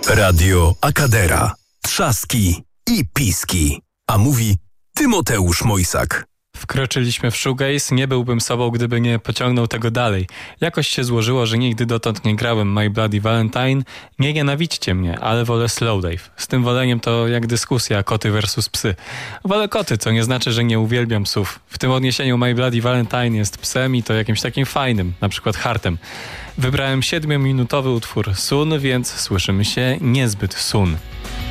Radio Akadera. Trzaski i piski. A mówi Tymoteusz Mojsak. Wkroczyliśmy w shoegaze, nie byłbym sobą, gdyby nie pociągnął tego dalej. Jakoś się złożyło, że nigdy dotąd nie grałem My Bloody Valentine. Nie nienawidźcie mnie, ale wolę Slowdive. Z tym woleniem to jak dyskusja koty versus psy. Wolę koty, co nie znaczy, że nie uwielbiam psów. W tym odniesieniu My Bloody Valentine jest psem i to jakimś takim fajnym, na przykład hartem. Wybrałem 7-minutowy utwór Sun, więc słyszymy się niezbyt sun.